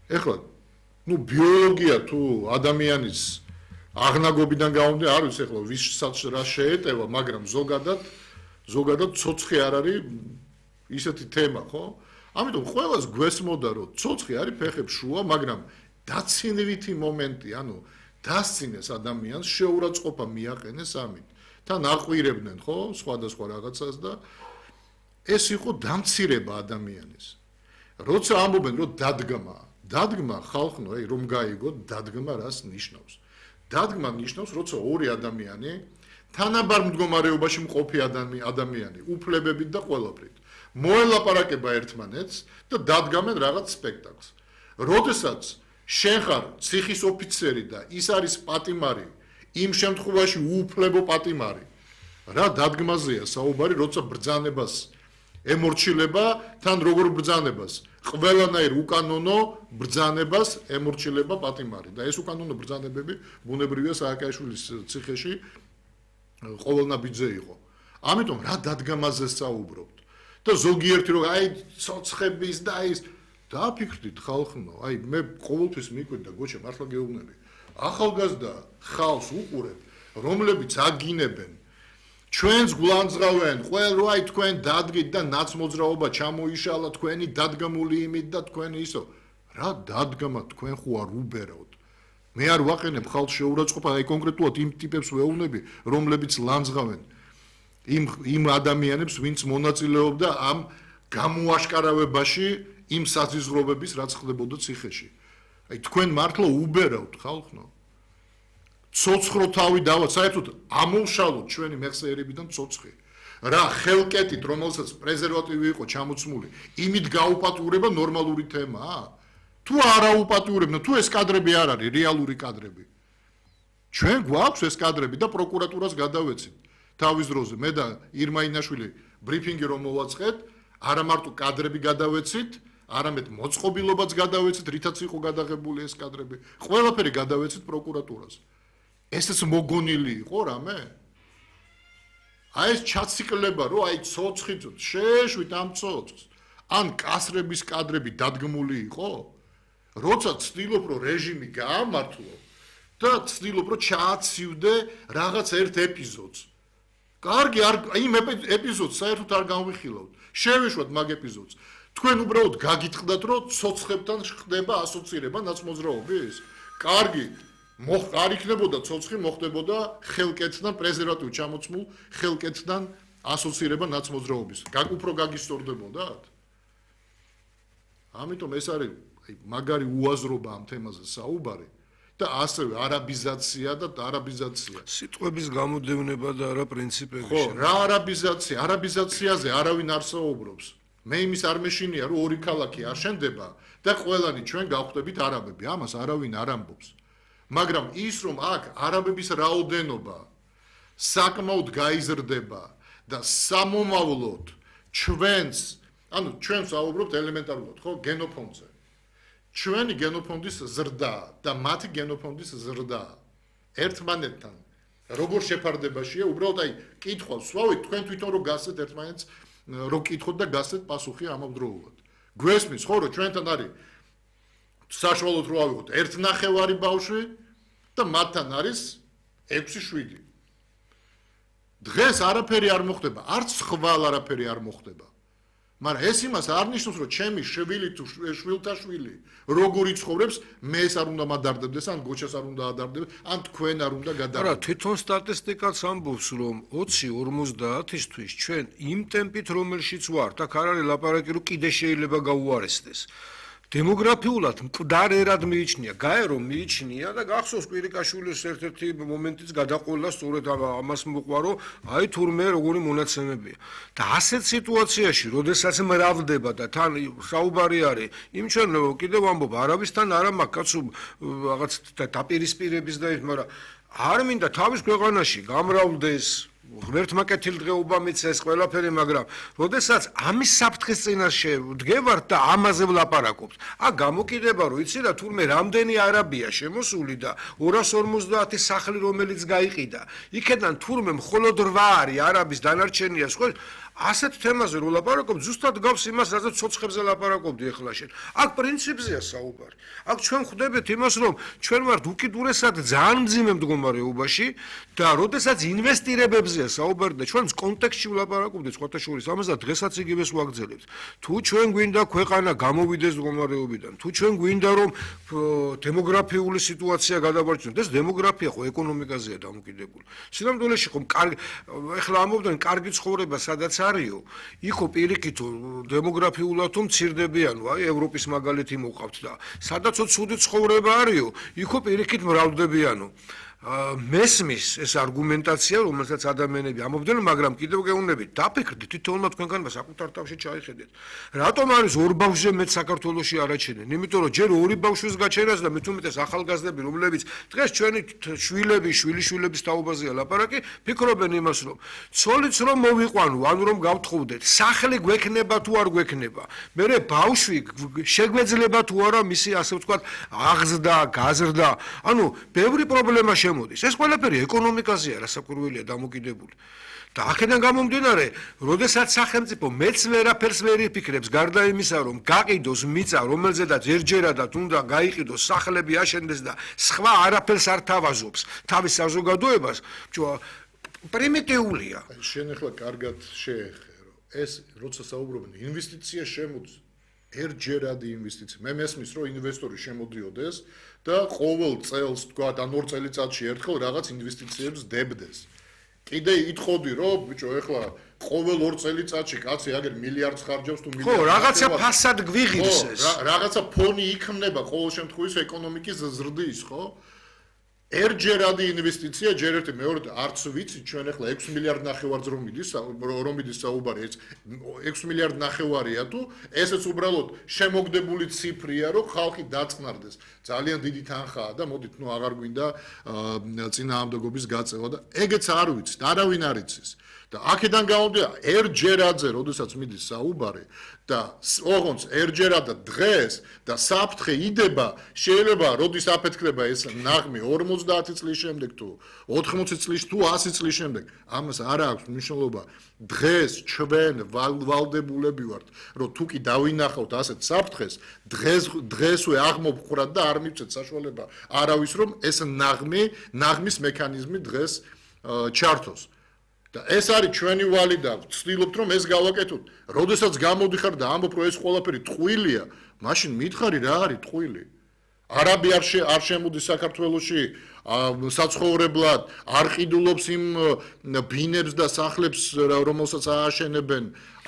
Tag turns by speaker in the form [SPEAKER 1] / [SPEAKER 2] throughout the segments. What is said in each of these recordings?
[SPEAKER 1] ეხლა ბიოლოგია თუ ადამიანის აღნაგობიდან გამომდინარე არ ვიცი ეხლა ვისაც რა შეეტევა, მაგრამ ზოგადად ცოცხი არ არის ისეთი თემა, ხო? ამიტომ ყველას გვესმოდა რომ ცოცხი არის ფეხებს შუა, მაგრამ დაცინვითი მომენტი, ანუ დასცინეს ადამიანს, შეურაცხყოფა მიაყენეს ამით. თან აყვირებდნენ, ხო, სხვადასხვა რაღაცას და ეს იყო დამცირება ადამიანის. როცა ამბობენ რომ დადგმა ხალხნო, რომ გაიგოთ, დადგმა რას ნიშნავს? დადგმა ნიშნავს, როცა ორი ადამიანი თანაბარ მდგომარეობაში მყოფი ადამიანი, უფლებებით და ყველაფრით მოელაპარაკება ერთმანეთს და დადგამენ რაღაც სპექტაკლს. როდესაც შენ ხარ ციხის ოფიცერი და ის არის პატიმარი, იმ შემთხვევაში უფლებო პატიმარი. რა დადგმაზეა საუბარი, როცა ბრძანებას ემორჩილება, თან როგორ ბრძანებას? ყველანაირ უკანონო ბრძანებას ემორჩილება პატიმარი და ეს უკანონო ბრძანებები ბუნებრივია სააკაშვილის ციხეში ყოველნაბიჯზე იყო. ამიტომ რა დადგმაზე საუბრობთ? და ზოგიერთი რომ აი ცოცხების და ის დააფიქრდით ხალხნო, აი მე ყოველთვის მიკვირდა გოჩა მართლა გეუბნები. ახალგაზრდა ხალხს უყურებ, რომლებიც აგინებენ ჩვენს გულანძღავენ, ყველ აი თქვენ დადგით და ნაცმოძრაობა ჩამოიშალა თქვენი დადგმული იმით და თქვენი ისო. რა დადგმა თქვენ ხო არ უბერავთ? მე არ ვაყენებ ხალხს შეურაცხყოფა, აი კონკრეტულად იმ ტიპებს ვეუბნები, რომლებიც ლანძღავენ იმ ადამიანებს, ვინც მონაწილეობდა ამ გამოაშკარავებაში, იმ საზიზღრობების, რაც ხდებოდა ციხეში. აი თქვენ მართლა უბერავთ ხალხნო. ცოცხრო თავი დავათ, საერთოდ ამოვშალოთ ჩვენი მეხსიერებიდან ცოცხი. რა ხელკეტით, რომელსაც პრეზერვატივი იყო ჩამოცმული, იმით გაუპატიურება ნორმალური თემაა? თუ არა უპატიურებნა, თუ ეს კადრები არ არის რეალური კადრები. ჩვენ გვაქვს ეს კადრები და პროკურატურას გადავეცით. თავის დროზე მე და ირმა ინაშვილი ბრიფინგი რომ მოვაწყეთ, არა მარტო კადრები გადავეცით, არამედ მოწყობილობაც გადავეცით, რითაც იყო გადაღებული ეს კადრები. ყველაფერი გადავეცით პროკურატურას. ესეც მოგონილი იყო რამე? აი ეს ჩაციკლება, რომ აი ცოცხით შეეშვით ამ ცოცხს, ან კასრების კადრები დადგმული იყო? როცა ცდილობ რომ რეჟიმი გაამართლო და ცდილობ რომ ჩააცივდე რაღაც ერთ ეპიზოდს. კარგი, იმ ეპიზოდს საერთოდ არ განვიხილავთ. შევეშვათ მაგ ეპიზოდს. თქვენ უბრალოდ გაგიტყდათ, რომ ცოცხებთან ხდება ასოცირება ნაცმოძრაობის? კარგი, არ იქნებოდა ცოცხი, მოხდებოდა ხელკეთთან პრეზერვატივი ჩამოცმულ ხელკეთთან ასოცირება ნაცმოძრაობის. უფრო გაგისტორდებოდათ? ამიტომ ეს არის მაგარი უაზრობა ამ თემაზე საუბარი და ასევე არაბიზაცია და არაბიზაცია.
[SPEAKER 2] სიტყვების გამოდევნება და არა პრინციპები.
[SPEAKER 1] ხო, რა არაბიზაცია? არაბიზაციაზე არავინ არ საუბრობს. მე იმის არ მეშინია, რომ ორი ქალაქი არ შენდება და ყველანი ჩვენ გავხდებით არაბები. ამას არავინ არ ამბობს. მაგრამ ის რომ აქ არაბების რაოდენობა საკმაოდ გაიზრდება და სამომავლოდ ჩვენს, ანუ ჩვენ საუბრობთ ელემენტარულად, ხო, გენოფონდზე. ჩვენი გენოფონდის ზრდა და მათი გენოფონდის ზრდა ერთმანეთთან როგორ შეფარდებაშია, უბრალოდ აი კითხავს, სვავით თქვენ თვითონ რო გასცეთ ერთმანეთს, რო კითხოთ და გასცეთ პასუხი ამავდროულად. გვესმის, ხო, რომ ჩვენთან არის საშუალოდ რო ავიღოთ 1.5 ბავშვი და მათთან არის 6-7. დღეს არაფერი არ მოხდება, არც ხვალ არაფერი არ მოხდება. მაგრამ ეს იმას არ ნიშნავს, რომ ჩემი შვილი თუ შვილთაშვილი როგორი ცხოვრობს, მე ეს არ უნდა მადარდებდეს, ან გოჩას არ უნდა ადარდებდეს, ან თქვენ არ უნდა გადაარდეთ.
[SPEAKER 2] არა, თვითონ სტატისტიკაც ამბობს, რომ 20-50-ისთვის ჩვენ იმ ტემპით, რომელშიც ვართ, აქ არ არის ლაპარაკი, რომ კიდე შეიძლება გაუარესდეს. დემოგრაფიულად მკვდარ ერად მიიჩნია, გაერო მიიჩნია და გახსოვს კვირიკაშვილის ერთ-ერთი მომენტიც გადაყოლა სწორედ ამას მოყვა, რომ აი თურმე როგორი მონაცემებია. და ასეთ სიტუაციაში, როდესაც მრავლდება და თან საუბარი არის, იმ ჩვენ კიდევ ვამბობ, არავისთან არა მაქვს კაცო რაღაც დაპირისპირების და ის, მაგრამ არ მინდა თავის ქვეყანაში გამრავლდეს ღმერთმა კეთილდღეობა მიცეს ყველაფერი, მაგრამ როდესაც ამის საფრთხის წინაშე ვდგევართ და ამაზე ვლაპარაკობთ, გამოკიდება რომ იცი რა, თურმე რამდენი არაბია შემოსული და 250 სახლი რომელიც გაიყიდა, იქედან თურმე მხოლოდ 8 არის არაბის დანარჩენია სხვა, ასეთ თემაზე რო ლაპარაკობ, ზუსტად გავს იმას, რასაც ცოცხებზე ლაპარაკობდი ახლა შენ. აქ პრინციპზეა საუბარი. აქ ჩვენ ხვდებით იმას, რომ ჩვენ ვართ უკიდურესად ძალიან მძიმე მდგომარეობაში და როდესაც ინვესტირებებზეა საუბარი და ჩვენ კონტექსტში ვლაპარაკობდით სხვათა შორის, ამას და დღესაც იგივეს ვაგრძელებთ. თუ ჩვენ გვინდა ქვეყანა გამოვიდეს მდგომარეობიდან, თუ ჩვენ გვინდა რომ დემოგრაფიული სიტუაცია გადავარჩინოთ, ეს დემოგრაფია ხო ეკონომიკაზეა დამოკიდებული. სინამდვილეში ხო ეხლა ამბობდნენ კარგი ცხოვრება სადაც არისო, იქო პირიქით დემოგრაფიულად თუ მცირდებიანო, აი ევროპის მაგალითი მოყავთ და სადაცო ცუდი ცხოვრება არისო, იქო პირიქით მრავლდებიანო. მესმის ეს არგუმენტაცია, რომელსაც ადამიანები ამბობდნენ, მაგრამ კიდევ გეუბნებით, დაფიქრდით თითოეულმა თქვენგანმა საკუთარ თავში ჩაიხედეთ. რატომ არის ორ ბავშვზე მეც საქართველოში არაჩენენ? იმიტომ რომ ჯერ ორი ბავშვის გაჩენას და მით უმეტეს ახალგაზრდები, რომლებიც დღეს ჩვენი შვილები, შვილიშვილების თაობაზეა ლაპარაკი, ფიქრობენ იმას, რომ ცოლიც რომ მოვიყვანო, ანუ რომ გავთხოვდეთ, სახლი გვექნება თუ არ გვექნება. მერე ბავშვი შეგვეძლება თუ არა მისი ასე ვთქვათ, აღზრდა, გაზრდა. ანუ ბევრი პრობლემა შემოდის. ეს ყველაფერი ეკონომიკაზეა, რასაკვირველია დამოკიდებული. და აქედან გამომდინარე, როდესაც სახელმწიფო მეც ვერაფერს ვერ იფიქრებს, გარდა იმისა, რომ გაყიდოს მიწა, რომელზედაც ერთჯერადად უნდა გაიყიდოს სახლები აშენდეს და სხვა არაფერს არ თავაზობს თავის საზოგადოებას, პრიმიტიულია.
[SPEAKER 1] შენ ახლა კარგად შეეხე, რომ ეს როცა საუბრობენ ინვესტიცია შემოდის, ერთჯერადი ინვესტიცია. მე მესმის, რომ ინვესტორი შემოდიოდეს და ყოველ წელს, თქვა, ან ორ წელიწადში ერთხელ რაღაც ინვესტიციებს დებდეს. კიდე ითხოვდი, რომ ბიჭო, ახლა ყოველ ორ წელიწადში კაცი აგერ მილიარდს ხარჯავს თუ
[SPEAKER 2] ხო, რაღაცა ფასად გვიღებს ეს.
[SPEAKER 1] რაღაცა ფონი იქმნება ყოველ შემთხვევაში ეკონომიკის ზრდის, ხო? ერთჯერადი ინვესტიცია, ჯერ ერთი, მეორე არც ვიცი, ჩვენ ახლა 6 მილიარდ ნახევარს რომ მიდის საუბარი, ეს 6 მილიარდ ნახევარია თუ ესეც უბრალოდ შემოგდებული ციფრია, რომ ხალხი დაწყნარდეს. ძალიან დიდი თანხაა და მოდით, ნუ აღარ გვინდა წინააღმდეგობის გაწევა და ეგეც არ ვიცით, არავინ არ იცის. და აქედან გამომდინარე, ერთჯერადზე, როდესაც მიდის საუბარი და ოღონდ ერთჯერადად დღეს და საფრთხე იდება, შეიძლება როდის აფეთქდება ეს ნაღმი 50 წლის შემდეგ თუ 80 წლის თუ 100 წლის შემდეგ, ამას არ აქვს მნიშვნელობა. დღეს ჩვენ ვალდებულები ვართ, რომ თუ კი დავინახავთ ასეთ საფრთხეს, დღესვე აღმოვხვრათ და არ მივცეთ საშუალება არავის რომ ეს ნაღმის მექანიზმი დღეს ჩართოს. და ეს არის ჩვენი ვალი და ვცდილობთ რომ ეს გავაკეთოთ. როდესაც გამოდიხარ და ამბობ რომ ეს ყველაფერი ტყუილია, მაშინ მითხარი რა არის ტყუილი? არაბი არ შემოდის საქართველოში საცხოვრებლად, არ ყიდულობს იმ ბინებს და სახლებს, რომელსაც ააშენებენ.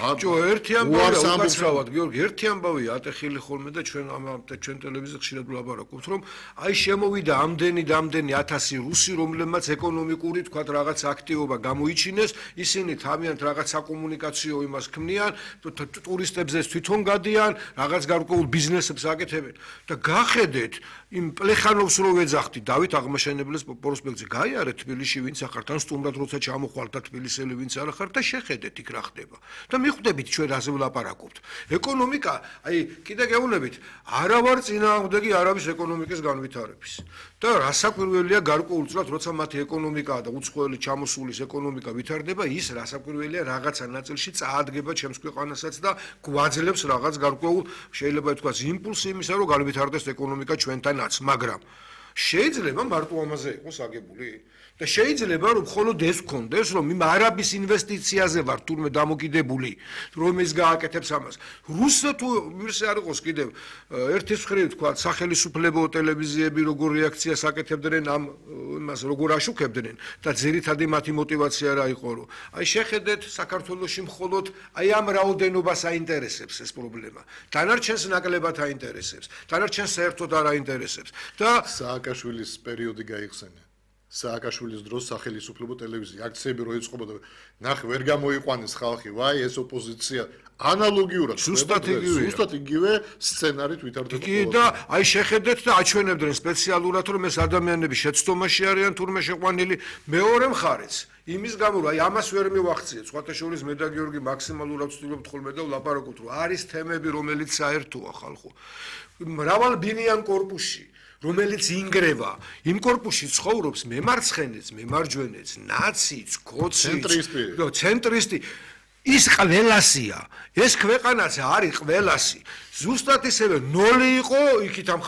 [SPEAKER 2] ერთი ამბავია უკაცრავად, გიორგი, ერთი ამბავია ატეხილი ხოლმე და ჩვენ ტელევიზიაზე ხშირად ვლაპარაკობთ, რომ აი შემოვიდა ამდენი 1000 რუსი, რომლებმაც ეკონომიკური თქვათ რაღაც აქტივობა გამოიჩინეს, ისინი თავიანთ რაღაც საკომუნიკაციო იმას ქმნიან, ტურისტებზეც თვითონ გადიან, რაღაც გარკვეულ ბიზნესებს აკეთებენ და გახედეთ იმ პლეხანოვს რო ვეძახდი, დავით აღმაშენებლის პროსპექტზე გაიარეთ თბილისში ვინც ახართ, ან სტუმრად როცა ჩამოხვალთ და თბილისელი ვინც არ ახართ და შეხედეთ იქ რა ხდება. და მიხვდებით ჩვენ რაზე ვლაპარაკობთ. ეკონომიკა, აი, კიდე გეუბნებით, არა ვარ წინააღმდეგი არავის ეკონომიკის განვითარების. და რასაკვირველია გარკვეულწილად, როცა მათი ეკონომიკაა და უცხოელი ჩამოსulis ეკონომიკა ვითარდება, ის რასაკვირველია რაღაცა ნაწილში წაადგება ჩემს ქვეყანასაც და გვაძლევს რაღაც გარკვეულ შეიძლება ითქვას იმპულსი იმისა, რომ განვითარდეს ეკონომიკა ჩვენთანაც, მაგრამ შეიძლება მარტო ამაზე იყოს აგებული? და შეიძლება რომ მხოლოდ ეს გქონდეს, რომ იმ არაბის ინვესტიციაზე ვარ თურმე დამოკიდებული, რომ ეს გააკეთებს ამას. რუსეთს თუ მირსე არ იყოს კიდევ ერთის მხრივ თქვა სახელმწიფო ტელევიზიები როგორ რეაქციას აკეთებდნენ ამ იმას როგორ აშუქებდნენ და ძირითადი მათი мотиваცია რა იყო, რომ აი შეხედეთ საქართველოში მხოლოდ აი ამ რაოდენობას აინტერესებს ეს პრობლემა. დანარჩენს ნაკლებად აინტერესებს. დანარჩენს საერთოდ არ აინტერესებს. და
[SPEAKER 1] სააკაშვილის პერიოდი გაიხსენე. სააკაშვილის დროს სახელმწიფო ტელევიზია აქციები რო ეწყობოდა, ნახე ვერ გამოიყვანეს ხალხი, ვაი ეს ოპოზიცია ანალოგიურად ზუსტად იგივე სცენარით ვითარდება.
[SPEAKER 2] კი და აი შეხედეთ და აჩვენებდნენ სპეციალურად რომ ეს ადამიანები შეცდომაში არიან თურმე შეყვანილი. მეორე მხარეც იმის გამო რომ აი ამას ვერ მივახციეთ, სხვათა შორის მე და გიორგი მაქსიმალურად ვცდილობთ ხოლმე და ვლაპარაკობთ რომ არის თემები რომელიც საერთოა ხალხო. მრავალბინიან კორპუსში რომელიც ინგრევა, იმ კორპუსში ცხოვრობს მემარცხენეც, მემარჯვენეც, ნაციც, ქოციც, ცენტრისტი. ის ყველასია. ეს ქვეყანაც არის ყველასი. ზუსტად ისევე 0 იყო იქით ამ